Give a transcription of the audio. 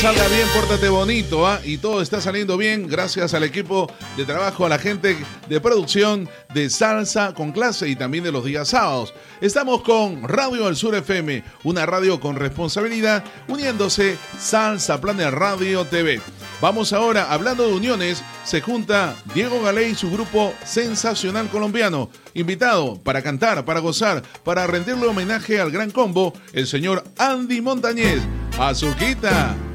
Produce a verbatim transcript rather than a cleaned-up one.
Salga bien, pórtate bonito, ¿ah? Y todo está saliendo bien gracias al equipo de trabajo, a la gente de producción de Salsa con Clase y también de los días sábados. Estamos con Radio El Sur F M, una radio con responsabilidad, uniéndose Salsa Planet Radio T V. Vamos ahora, hablando de uniones, se junta Diego Galey y su grupo Sensacional Colombiano, invitado para cantar, para gozar, para rendirle homenaje al gran combo, el señor Andy Montañez. Azuquita.